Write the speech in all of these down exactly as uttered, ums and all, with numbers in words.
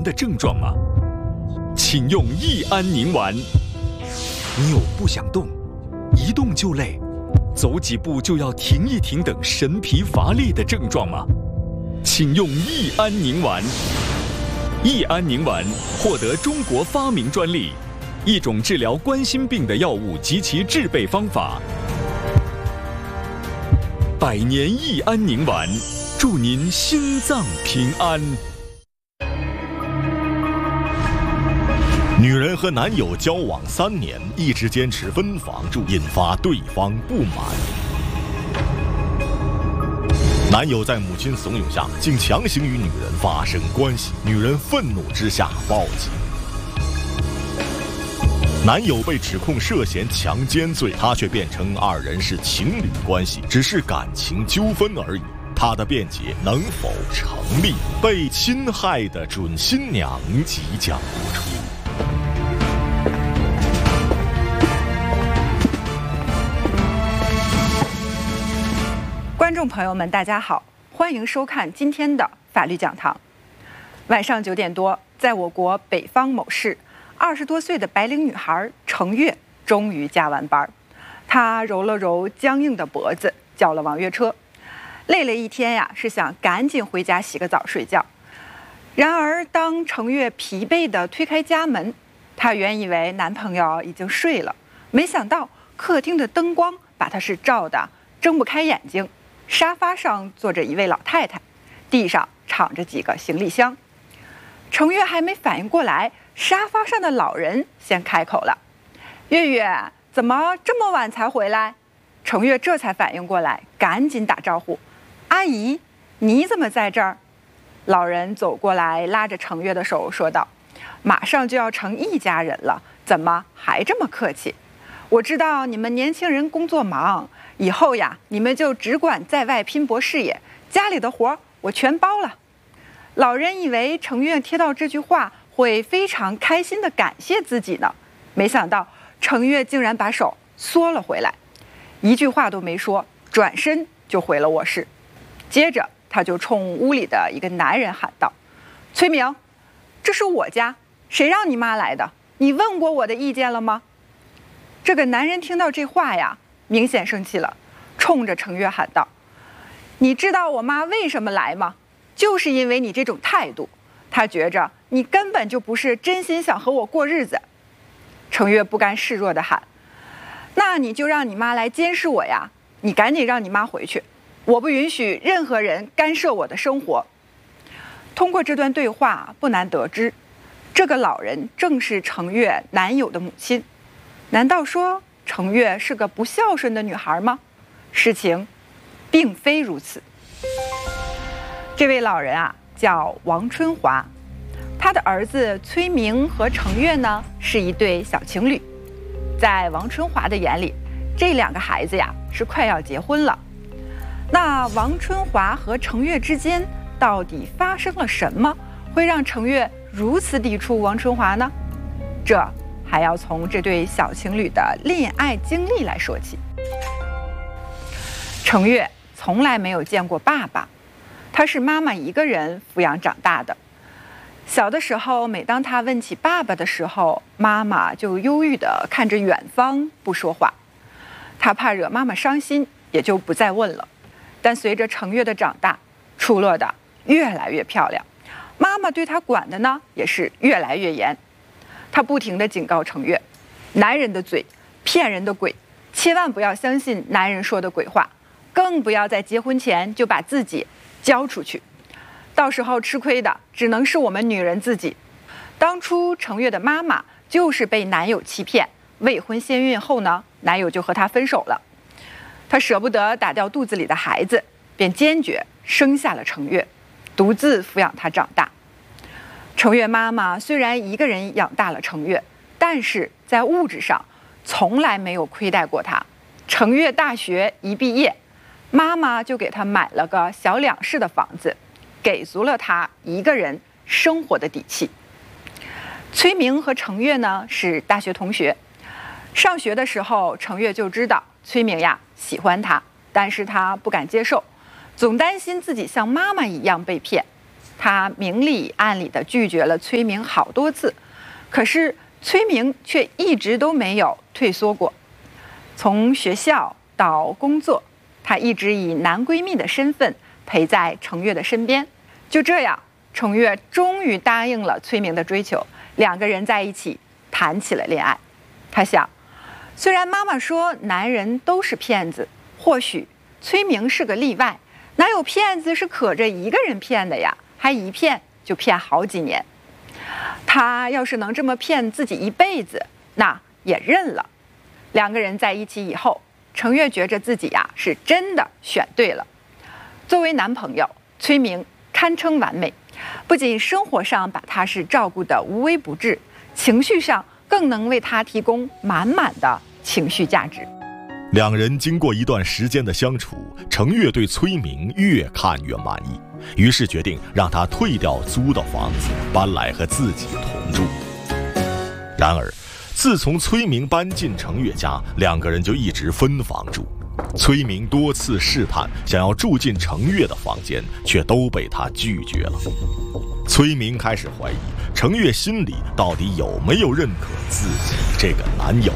的症状吗？请用益安宁丸。你有不想动、一动就累、走几步就要停一停等神疲乏力的症状吗？请用益安宁丸。益安宁丸获得中国发明专利，一种治疗冠心病的药物及其制备方法。百年益安宁丸，祝您心脏平安。 女人和男友交往三年，一直坚持分房住，引发对方不满。男友在母亲怂恿下，竟强行与女人发生关系，女人愤怒之下报警。男友被指控涉嫌强奸罪，她却辩称二人是情侣关系，只是感情纠纷而已。她的辩解能否成立？被侵害的准新娘即将播出。 观众朋友们，大家好，欢迎收看今天的法律讲堂。晚上九点多，在我国北方某市，二十多岁的白领女孩程月终于加完班。她揉了揉僵硬的脖子，叫了网约车。累了一天呀，是想赶紧回家洗个澡睡觉。然而，当程月疲惫地推开家门，她原以为男朋友已经睡了，没想到客厅的灯光把她是照得睁不开眼睛。沙发上坐着一位老太太，地上敞着几个行李箱。程月还没反应过来，沙发上的老人先开口了：“月月，怎么这么晚才回来？”程月这才反应过来，赶紧打招呼：“阿姨，你怎么在这儿？”老人走过来，拉着程月的手说道：“马上就要成一家人了，怎么还这么客气？我知道你们年轻人工作忙，以后呀，你们就只管在外拼搏事业，家里的活我全包了。”老人以为程月听到这句话会非常开心地感谢自己呢，没想到程月竟然把手缩了回来，一句话都没说，转身就回了卧室。接着他就冲屋里的一个男人喊道：“崔明，这是我家，谁让你妈来的？你问过我的意见了吗？”这个男人听到这话呀，明显生气了，冲着程月喊道：“你知道我妈为什么来吗？就是因为你这种态度，她觉着你根本就不是真心想和我过日子。”程月不甘示弱地喊：“那你就让你妈来监视我呀！你赶紧让你妈回去，我不允许任何人干涉我的生活。”通过这段对话，不难得知，这个老人正是程月男友的母亲。难道说程月是个不孝顺的女孩吗？事情并非如此。这位老人啊，叫王春华，他的儿子崔明和程月呢是一对小情侣。在王春华的眼里，这两个孩子呀是快要结婚了。那王春华和程月之间到底发生了什么，会让程月如此抵触王春华呢？这还要从这对小情侣的恋爱经历来说起。程月从来没有见过爸爸，他是妈妈一个人抚养长大的。小的时候，每当他问起爸爸的时候，妈妈就忧郁地看着远方不说话。他怕惹妈妈伤心，也就不再问了。但随着程月的长大，出落得越来越漂亮，妈妈对他管的呢也是越来越严。他不停地警告程月：男人的嘴，骗人的鬼，千万不要相信男人说的鬼话，更不要在结婚前就把自己交出去，到时候吃亏的只能是我们女人自己。当初程月的妈妈就是被男友欺骗，未婚先孕后呢，男友就和她分手了。她舍不得打掉肚子里的孩子，便坚决生下了程月，独自抚养她长大。程月妈妈虽然一个人养大了程月，但是在物质上从来没有亏待过她。程月大学一毕业，妈妈就给她买了个小两室的房子，给足了她一个人生活的底气。崔明和程月呢是大学同学，上学的时候程月就知道崔明呀喜欢他，但是他不敢接受，总担心自己像妈妈一样被骗。 他明里暗里的拒绝了崔明好多次，可是崔明却一直都没有退缩过。从学校到工作，她一直以男闺蜜的身份陪在程越的身边。就这样，程越终于答应了崔明的追求，两个人在一起谈起了恋爱。他想，虽然妈妈说男人都是骗子，或许崔明是个例外，哪有骗子是可着一个人骗的呀？还一骗就骗好几年。他要是能这么骗自己一辈子，那也认了。两个人在一起以后，程越觉着自己呀是真的选对了。作为男朋友，崔明堪称完美，不仅生活上把他是照顾得无微不至，情绪上更能为他提供满满的情绪价值。 两人经过一段时间的相处，程越对崔明越看越满意，于是决定让他退掉租的房子，搬来和自己同住。然而自从崔明搬进程越家，两个人就一直分房住。崔明多次试探想要住进程越的房间，却都被他拒绝了。崔明开始怀疑程越心里到底有没有认可自己这个男友。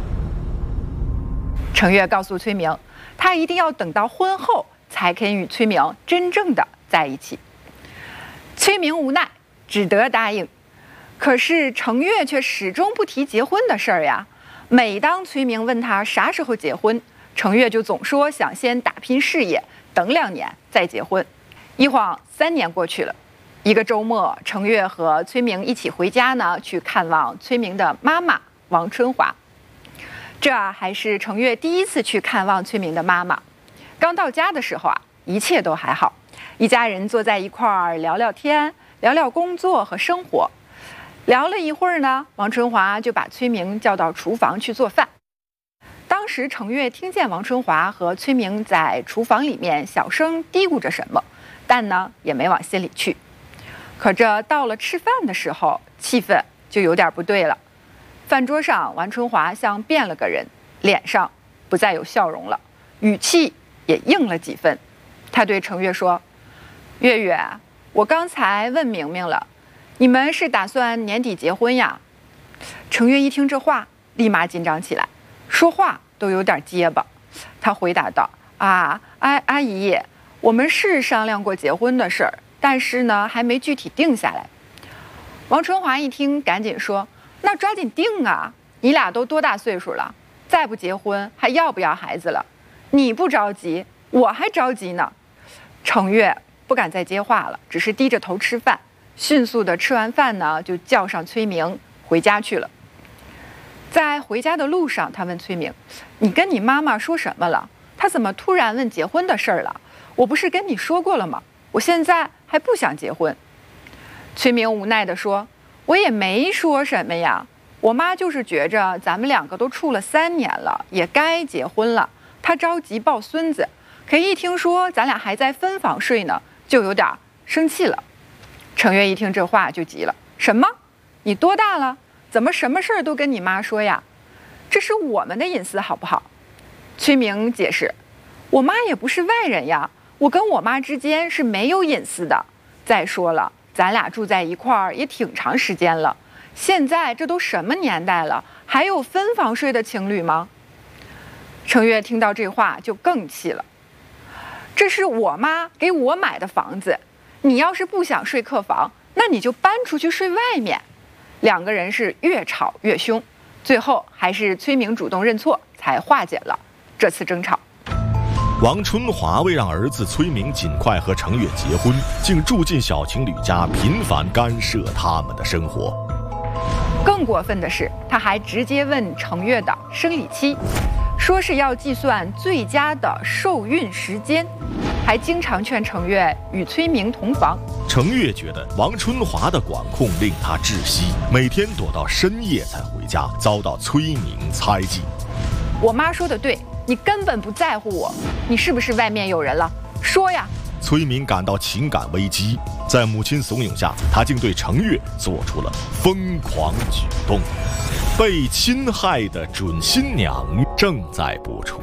程越告诉崔明，他一定要等到婚后才肯与崔明真正的在一起。崔明无奈，只得答应。可是程越却始终不提结婚的事儿呀。每当崔明问他啥时候结婚，程越就总说想先打拼事业，等两年再结婚。一晃三年过去了，一个周末，程越和崔明一起回家呢，去看望崔明的妈妈王春华。这还是程越第一次去看望崔明的妈妈。刚到家的时候啊，一切都还好，一家人坐在一块儿聊聊天，聊聊工作和生活。聊了一会儿呢，王春华就把崔明叫到厨房去做饭。当时程越听见王春华和崔明在厨房里面小声嘀咕着什么，但呢也没往心里去。可这到了吃饭的时候，气氛就有点不对了。饭桌上，王春华像变了个人，脸上不再有笑容了，语气也硬了几分。他对程越说：“月月，我刚才问明明了，你们是打算年底结婚呀？”程越一听这话，立马紧张起来，说话都有点结巴。他回答道：“啊，阿阿姨，我们是商量过结婚的事儿，但是呢，还没具体定下来。”王春华一听，赶紧说：“那抓紧定啊！你俩都多大岁数了？再不结婚，还要不要孩子了？你不着急，我还着急呢。”程越不敢再接话了，只是低着头吃饭。迅速的吃完饭呢，就叫上崔明回家去了。在回家的路上，他问崔明：“你跟你妈妈说什么了？她怎么突然问结婚的事儿了？我不是跟你说过了吗？我现在还不想结婚。”崔明无奈地说：“我也没说什么呀，我妈就是觉着咱们两个都处了三年了，也该结婚了。她着急抱孙子，可一听说咱俩还在分房睡呢，就有点生气了。”程越一听这话就急了：“什么？你多大了？怎么什么事儿都跟你妈说呀？这是我们的隐私好不好？”崔明解释：“我妈也不是外人呀，我跟我妈之间是没有隐私的。再说了，咱俩住在一块儿也挺长时间了，现在这都什么年代了，还有分房睡的情侣吗？”程越听到这话就更气了：“这是我妈给我买的房子，你要是不想睡客房，那你就搬出去睡外面。”两个人是越吵越凶，最后还是崔明主动认错，才化解了这次争吵。 王春华为让儿子崔明尽快和程越结婚，竟住进小情侣家，频繁干涉他们的生活。 更过分的是，他还直接问程越的生理期，说是要计算最佳的受孕时间，还经常劝程越与崔明同房。 程越觉得王春华的管控令他窒息，每天躲到深夜才回家，遭到崔明猜忌。 我妈说的对，你根本不在乎我，你是不是外面有人了？说呀！ 崔明感到情感危机，在母亲怂恿下，他竟对程越做出了疯狂举动。被侵害的准新娘正在播出。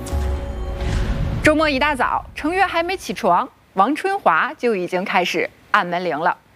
周末一大早，程越还没起床，王春华就已经开始按门铃了。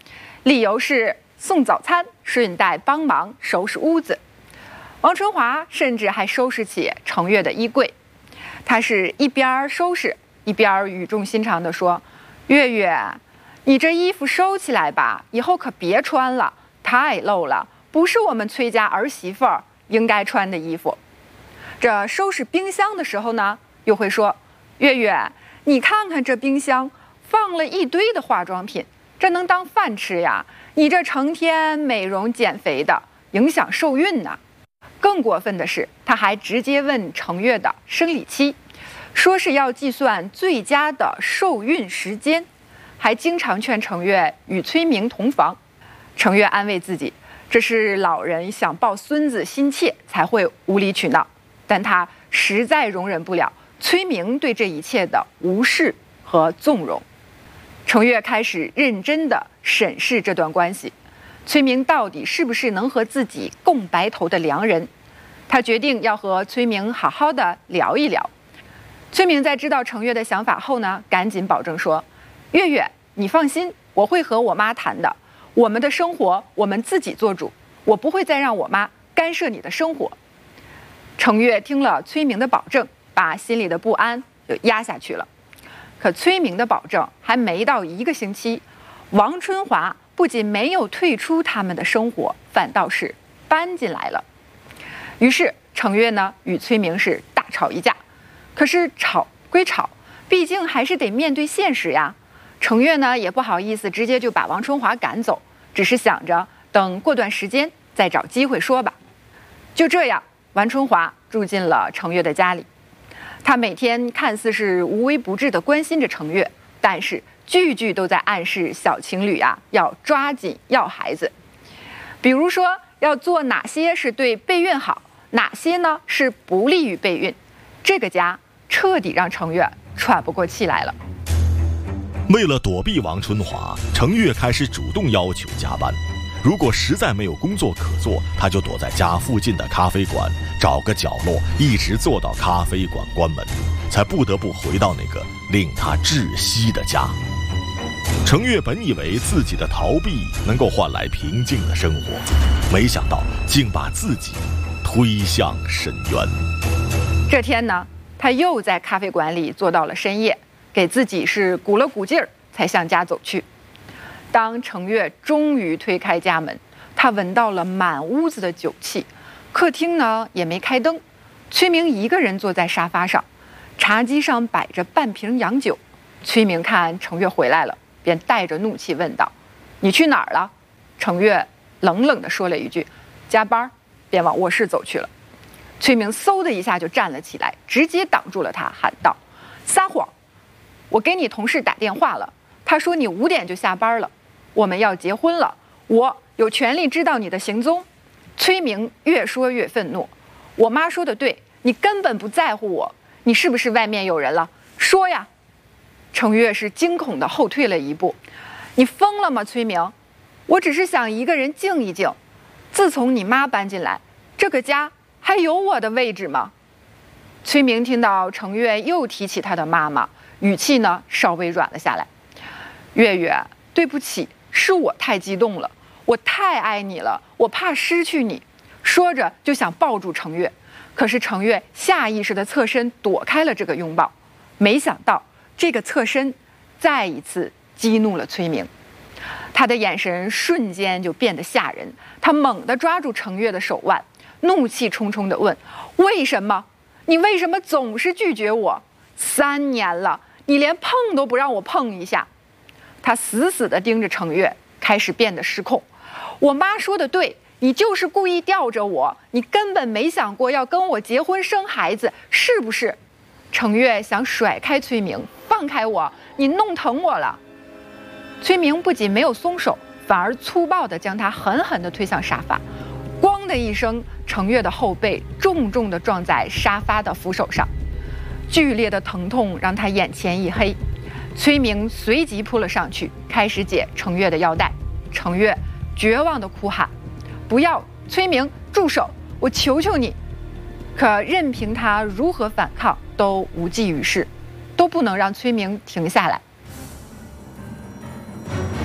理由是送早餐，顺带帮忙收拾屋子。王春华甚至还收拾起程月的衣柜，他是一边收拾一边语重心长地说：“月月，你这衣服收起来吧，以后可别穿了，太露了，不是我们崔家儿媳妇儿应该穿的衣服。”这收拾冰箱的时候呢，又会说：“月月，你看看这冰箱放了一堆的化妆品，这能当饭吃呀？你这成天美容减肥的，影响受孕呢。”更过分的是，他还直接问程月的生理期，说是要计算最佳的受孕时间，还经常劝程月与崔明同房。程月安慰自己，这是老人想抱孙子心切才会无理取闹，但他实在容忍不了崔明对这一切的无视和纵容。程月开始认真地审视这段关系，崔明到底是不是能和自己共白头的良人？他决定要和崔明好好的聊一聊。崔明在知道程月的想法后呢，赶紧保证说：“月月，你放心，我会和我妈谈的。我们的生活我们自己做主，我不会再让我妈干涉你的生活。”程月听了崔明的保证，把心里的不安就压下去了。可崔明的保证还没到一个星期，王春华不仅没有退出他们的生活，反倒是搬进来了。于是程月呢与崔明是大吵一架。可是吵归吵，毕竟还是得面对现实呀。程月呢也不好意思直接就把王春华赶走，只是想着等过段时间再找机会说吧。就这样，王春华住进了程月的家里。他每天看似是无微不至地关心着程月，但是句句都在暗示小情侣啊要抓紧要孩子。比如说要做哪些是对备孕好，哪些呢是不利于备孕。这个家彻底让程月喘不过气来了。 为了躲避王春华，程月开始主动要求加班。如果实在没有工作可做，他就躲在家附近的咖啡馆，找个角落一直坐到咖啡馆关门，才不得不回到那个令他窒息的家。程月本以为自己的逃避能够换来平静的生活，没想到竟把自己推向深渊。 这天呢，他又在咖啡馆里坐到了深夜，给自己是鼓了鼓劲儿，才向家走去。当程月终于推开家门，他闻到了满屋子的酒气，客厅呢也没开灯，崔明一个人坐在沙发上，茶几上摆着半瓶洋酒。崔明看程月回来了，便带着怒气问道：“你去哪儿了？”程月冷冷地说了一句：“加班。”便往卧室走去了。崔明嗖的一下就站了起来，直接挡住了他，喊道：“撒谎！我给你同事打电话了，他说你五点就下班了，我们要结婚了，我有权利知道你的行踪。”崔明越说越愤怒：“我妈说的对，你根本不在乎我，你是不是外面有人了？说呀！”程月是惊恐地后退了一步：“你疯了吗，崔明？我只是想一个人静一静。自从你妈搬进来，这个家还有我的位置吗？”崔明听到程月又提起他的妈妈，语气呢稍微软了下来：“月月，对不起，是我太激动了，我太爱你了，我怕失去你。”说着就想抱住程月，可是程月下意识地侧身躲开了这个拥抱。没想到这个侧身再一次激怒了崔明，他的眼神瞬间就变得吓人。他猛地抓住程月的手腕，怒气冲冲地问：“为什么？你为什么总是拒绝我？三年了，你连碰都不让我碰一下。”他死死地盯着程月，开始变得失控：“我妈说的对，你就是故意吊着我，你根本没想过要跟我结婚生孩子，是不是？”程月想甩开崔明：“放开我，你弄疼我了。”崔明不仅没有松手，反而粗暴地将他狠狠地推向沙发。咣的一声，程月的后背重重地撞在沙发的扶手上，剧烈的疼痛让他眼前一黑。崔明随即扑了上去，开始解程月的腰带。程月绝望地哭喊：“不要，崔明，住手！我求求你！”可任凭他如何反抗都无济于事，都不能让崔明停下来。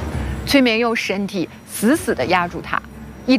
催眠用身体死死地压住他，